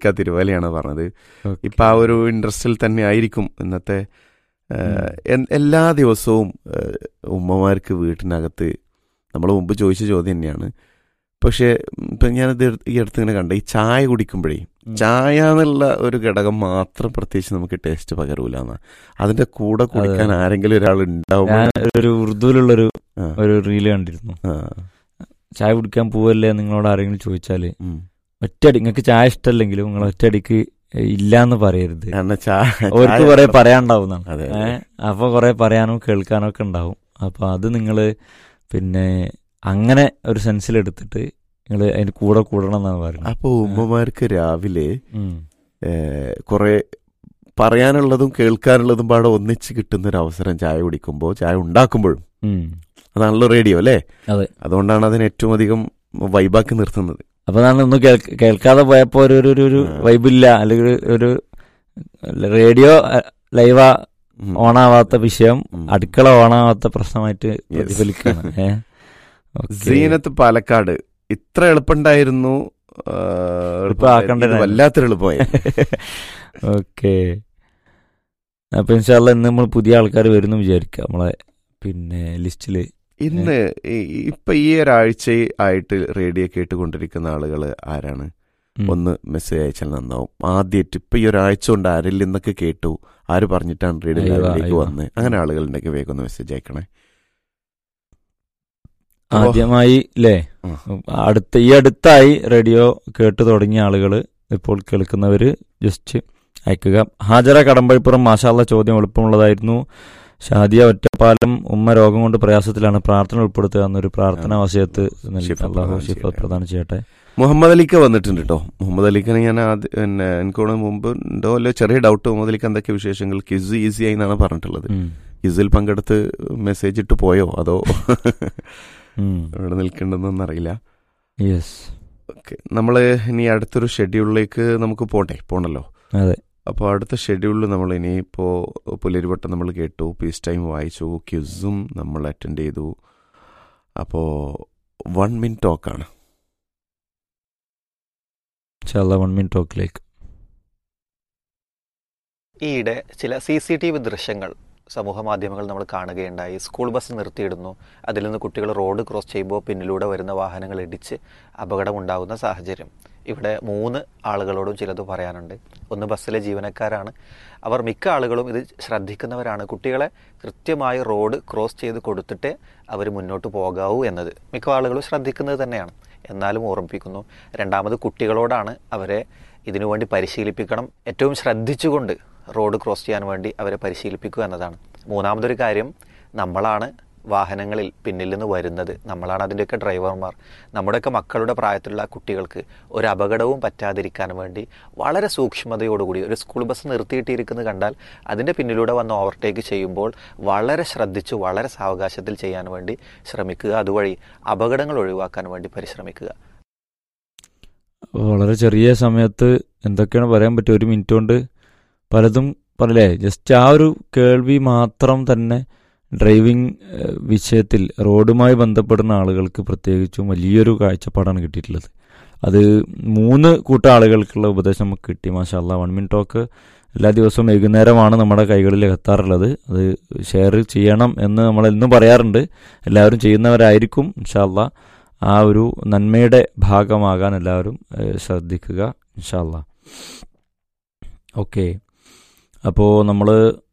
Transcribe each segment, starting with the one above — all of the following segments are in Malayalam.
സിദ്ദീഖ തിരുവാലിയാണ് പറഞ്ഞത്. ഇപ്പം ആ ഒരു ഇൻട്രസ്റ്റിൽ തന്നെ ആയിരിക്കും ഇന്നത്തെ എല്ലാ ദിവസവും ഉമ്മമാർക്ക് വീട്ടിനകത്ത് നമ്മൾ മുമ്പ് ചോദിച്ച ചോദ്യം തന്നെയാണ്. പക്ഷേ ഇപ്പം ഞാനത് ഈ അടുത്ത് ഇങ്ങനെ കണ്ട ഈ ചായ കുടിക്കുമ്പോഴേ ചായ എന്നുള്ള ഒരു ഘടകം മാത്രം പ്രത്യേകിച്ച് നമുക്ക് ടേസ്റ്റ് പകരൂല എന്നാ. അതിന്റെ കൂടെ കുടിക്കാൻ ആരെങ്കിലും ഒരാൾ ഉണ്ടാവും. ഒരു ഉറുദുവിലുള്ളൊരു ഒരു റീല് കണ്ടിരുന്നു. ചായ കുടിക്കാൻ പോവല്ലേ നിങ്ങളോട് ആരെങ്കിലും ചോദിച്ചാല് ഒറ്റയടി നിങ്ങൾക്ക് ചായ ഇഷ്ടമല്ലെങ്കിലും നിങ്ങൾ ഒറ്റയടിക്ക് ഇല്ലാന്ന് പറയരുത്. അവർക്ക് കുറെ പറയാനുണ്ടാവുന്നതാണ്. അപ്പൊ കുറെ പറയാനും കേൾക്കാനും ഒക്കെ ഉണ്ടാവും. അപ്പൊ അത് നിങ്ങള് പിന്നെ അങ്ങനെ ഒരു സെൻസിലെടുത്തിട്ട് നിങ്ങൾ അതിന് കൂടെ കൂടണം എന്നാണ് പറയുന്നത്. അപ്പൊ ഉമ്മമാർക്ക് രാവിലെ കുറെ പറയാനുള്ളതും കേൾക്കാനുള്ളതും പാടെ ഒന്നിച്ച് കിട്ടുന്ന ഒരു അവസരം ചായ കുടിക്കുമ്പോൾ, ചായ ഉണ്ടാക്കുമ്പോഴും അതാണല്ലോ റേഡിയോ അല്ലേ? അതെ, അതുകൊണ്ടാണ് അതിന് ഏറ്റവും അധികം വൈബാക്കി നിർത്തുന്നത്. അപ്പൊ ഞാൻ ഒന്നും കേൾക്കാതെ പോയപ്പോ ഒരു വൈബില്ല, അല്ലെങ്കിൽ ഒരു റേഡിയോ ലൈവ് ഓണാവാത്ത വിഷയം അടുക്കള ഓണാവാത്ത പ്രശ്നമായിട്ട് പ്രതിഫലിക്കുകയാണ്. സീനത്ത് പാലക്കാട് ഇത്ര എളുപ്പമുണ്ടായിരുന്നു, വല്ലാത്തൊരു എളുപ്പമായി. ഓക്കെ, അപ്പൊ ഇൻഷാ അല്ലാഹ് ഇന്ന് നമ്മൾ പുതിയ ആൾക്കാർ വരുന്നു വിചാരിക്കാം നമ്മളെ പിന്നെ ലിസ്റ്റില്. ഇന്ന് ഇപ്പൊ ഈ ഒരാഴ്ച ആയിട്ട് റേഡിയോ കേട്ടുകൊണ്ടിരിക്കുന്ന ആളുകൾ ആരാണ്? ഒന്ന് മെസ്സേജ് അയച്ചാൽ നന്നാവും. ആദ്യമായിട്ട് ഇപ്പൊ ഈ ഒരാഴ്ച കൊണ്ട് ആരിൽ നിന്നൊക്കെ കേട്ടു, ആര് പറഞ്ഞിട്ടാണ് റേഡിയോയിലേക്ക് വന്ന്, അങ്ങനെ ആളുകൾ ഉണ്ടെങ്കിൽ വേഗം ഒന്ന് മെസ്സേജ് അയക്കണേ. ആദ്യമായി അല്ലേ ഈ അടുത്തായി റേഡിയോ കേട്ടു തുടങ്ങിയ ആളുകൾ, ഇപ്പോൾ കേൾക്കുന്നവര് ജസ്റ്റ് അയക്കുക. ഹാജറ കടമ്പഴിപ്പുറം മാഷാ അല്ലാഹ് ചോദ്യം എളുപ്പമുള്ളതായിരുന്നു. ഷാദിയ ഒറ്റപ്പാലം ഉമ്മ രോഗം കൊണ്ട് പ്രയാസത്തിലാണ്, പ്രാർത്ഥന ഉൾപ്പെടുത്തുക എന്നൊരു പ്രാർത്ഥന വസിയത്ത് അല്ലാഹു ശിഫ പ്രദാനം ചെയ്യട്ടെ. മുഹമ്മദ് അലിക്ക വന്നിട്ടുണ്ട് കേട്ടോ. മുഹമ്മദ് അലിക്കനെ ഞാൻ പിന്നെ എനിക്കോട് മുമ്പ് ഉണ്ടോ അല്ലോ ചെറിയ ഡൗട്ട്. മുഹമ്മദ് അലിക്ക് എന്തൊക്കെ വിശേഷങ്ങൾ? ക്വിസ് ഈസി ആയി എന്നാണ് പറഞ്ഞിട്ടുള്ളത്. ക്വിസിൽ പങ്കെടുത്ത് മെസ്സേജ് ഇട്ട് പോയോ അതോ ഇവിടെ നിൽക്കേണ്ടതെന്നൊന്നും അറിയില്ല. ഓക്കെ, നമ്മൾ ഇനി അടുത്തൊരു ഷെഡ്യൂളിലേക്ക് നമുക്ക് പോണല്ലോ. അതെ, അപ്പോൾ അടുത്ത ഷെഡ്യൂളിൽ നമ്മൾ ഇനിയിപ്പോൾ പുലരിവട്ടം നമ്മൾ കേട്ടു, പീസ് ടൈം വായിച്ചു, ക്വിസും നമ്മൾ അറ്റൻഡ് ചെയ്തു. അപ്പോൾ 1 മിനിറ്റ് ടോക്കാണ്. 1 മിനിറ്റ് ടോക്കിലേക്ക്. ഈയിടെ ചില CCTV ദൃശ്യങ്ങൾ സമൂഹ മാധ്യമങ്ങൾ നമ്മൾ കാണുകയുണ്ടായി. സ്കൂൾ ബസ് നിർത്തിയിടുന്നു, അതിൽ നിന്ന് കുട്ടികൾ റോഡ് ക്രോസ് ചെയ്യുമ്പോൾ പിന്നിലൂടെ വരുന്ന വാഹനങ്ങൾ ഇടിച്ച് അപകടമുണ്ടാകുന്ന സാഹചര്യം. ഇവിടെ 3 ആളുകളോടും ചിലത് പറയാനുണ്ട്. ഒന്ന് ബസ്സിലെ ജീവനക്കാരാണ്. അവർ മിക്ക ആളുകളും ഇത് ശ്രദ്ധിക്കുന്നവരാണ്. കുട്ടികളെ കൃത്യമായി റോഡ് ക്രോസ് ചെയ്ത് കൊടുത്തിട്ടേ അവർ മുന്നോട്ട് പോകാവൂ എന്നത് മിക്ക ആളുകളും ശ്രദ്ധിക്കുന്നത് തന്നെയാണ്. എന്നാലും ഓർമ്മിപ്പിക്കുന്നു. രണ്ടാമത് കുട്ടികളോടാണ് അവരെ ഇതിനുവേണ്ടി പരിശീലിപ്പിക്കണം. ഏറ്റവും ശ്രദ്ധിച്ചുകൊണ്ട് റോഡ് ക്രോസ് ചെയ്യാൻ വേണ്ടി അവരെ പരിശീലിപ്പിക്കുക എന്നതാണ്. മൂന്നാമതൊരു കാര്യം, നമ്മളാണ് വാഹനങ്ങളിൽ പിന്നിൽ നിന്ന് വരുന്നത്, നമ്മളാണ് അതിൻ്റെയൊക്കെ ഡ്രൈവർമാർ. നമ്മുടെയൊക്കെ മക്കളുടെ പ്രായത്തിലുള്ള കുട്ടികൾക്ക് ഒരു അപകടവും പറ്റാതിരിക്കാൻ വേണ്ടി വളരെ സൂക്ഷ്മതയോടുകൂടി ഒരു സ്കൂൾ ബസ് നിർത്തിയിട്ടിരിക്കുന്നത് കണ്ടാൽ അതിൻ്റെ പിന്നിലൂടെ വന്ന് ഓവർടേക്ക് ചെയ്യുമ്പോൾ വളരെ ശ്രദ്ധിച്ചു വളരെ സാവകാശത്തിൽ ചെയ്യാൻ വേണ്ടി ശ്രമിക്കുക. അതുവഴി അപകടങ്ങൾ ഒഴിവാക്കാൻ വേണ്ടി പരിശ്രമിക്കുക. വളരെ ചെറിയ സമയത്ത് എന്തൊക്കെയാണ് പറയാൻ പറ്റുക? 1 മിനിറ്റ് കൊണ്ട് പലതും പറയല്ലേ. ജസ്റ്റ് ആ ഒരു കേൾവി മാത്രം തന്നെ ഡ്രൈവിംഗ് വിഷയത്തിൽ റോഡുമായി ബന്ധപ്പെടുന്ന ആളുകൾക്ക് പ്രത്യേകിച്ചും വലിയൊരു കാഴ്ചപ്പാടാണ് കിട്ടിയിട്ടുള്ളത്. അത് 3 കൂട്ടം ആളുകൾക്കുള്ള ഉപദേശം നമുക്ക് കിട്ടി. മാഷാ അല്ലാഹ്. 1 മിനിറ്റ് ടോക്ക് എല്ലാ ദിവസവും വൈകുന്നേരമാണ് നമ്മുടെ കൈകളിൽ എത്താറുള്ളത്. അത് ഷെയർ ചെയ്യണം എന്ന് നമ്മളെന്നും പറയാറുണ്ട്. എല്ലാവരും ചെയ്യുന്നവരായിരിക്കും. ഇൻഷാ അല്ലാഹ് ആ ഒരു നന്മയുടെ ഭാഗമാകാൻ എല്ലാവരും ശ്രദ്ധിക്കുക ഇൻഷാ അല്ലാഹ്. ഓക്കെ, അപ്പോൾ നമ്മൾ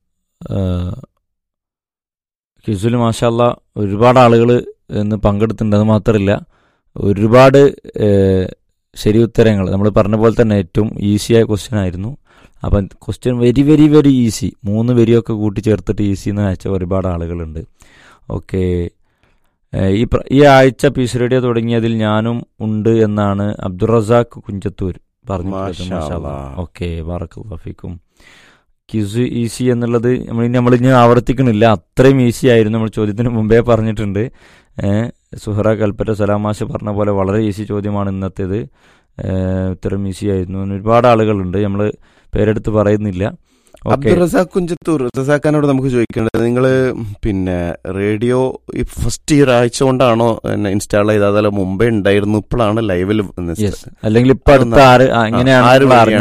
ക്വിസിൽ മാഷാ അല്ലാഹ് ഒരുപാട് ആളുകൾ ഇന്ന് പങ്കെടുത്തിട്ടുണ്ട്. അത് മാത്രമല്ല ഒരുപാട് ശരി ഉത്തരങ്ങൾ നമ്മൾ പറഞ്ഞ പോലെ തന്നെ ഏറ്റവും ഈസിയായ ക്വസ്റ്റ്യൻ ആയിരുന്നു. അപ്പം question very very very easy, 3 വരിയൊക്കെ കൂട്ടിച്ചേർത്തിട്ട് easy എന്ന് അയച്ച ഒരുപാട് ആളുകളുണ്ട്. ഓക്കെ, ഈ ആഴ്ച പീസ് റേഡിയോ തുടങ്ങിയതിൽ ഞാനും ഉണ്ട് എന്നാണ് അബ്ദുറസാഖ് കുഞ്ചത്തൂർ പറഞ്ഞിട്ടുള്ളത്. ഓക്കെ, ബറക്കല്ലാഹു ഫീക്കും. ക്വിസ് ഈസി എന്നുള്ളത് നമ്മളിനി ആവർത്തിക്കണില്ല, അത്രയും ഈസി ആയിരുന്നു. നമ്മൾ ചോദ്യത്തിന് മുമ്പേ പറഞ്ഞിട്ടുണ്ട്. സുഹറ കൽപ്പറ്റ സലാമാശ പറഞ്ഞ പോലെ വളരെ ഈസി ചോദ്യമാണ് ഇന്നത്തേത്. ഉത്തരം ഈസി ആയിരുന്നു. ഒരുപാട് ആളുകളുണ്ട്, നമ്മൾ പേരെടുത്ത് പറയുന്നില്ല. അബ്ദുറസാഖ് കുഞ്ചത്തൂർ, റസാഖാനോട് നമുക്ക് ചോദിക്കേണ്ടത്, നിങ്ങൾ പിന്നെ റേഡിയോ ഫസ്റ്റ് ഈ ആഴ്ച കൊണ്ടാണോ ഇൻസ്റ്റാൾ ചെയ്തത്, അതല്ല മുമ്പേ ഉണ്ടായിരുന്നു ഇപ്പോഴാണ് ലൈവിൽ അല്ലെങ്കിൽ ഇപ്പൊ അടുത്ത എങ്ങനെയാണ്